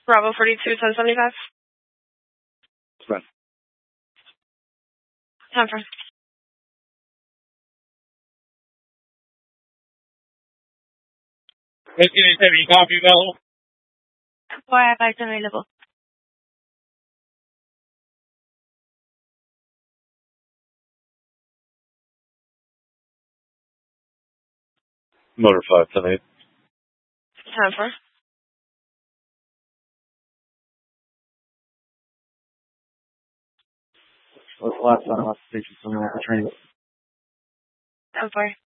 Bravo 42, 1075. Right. Time for. Whiskey 87, copy available? Boy, I have available. Motor 510-8. Time for. Last station, something like the train. Time for.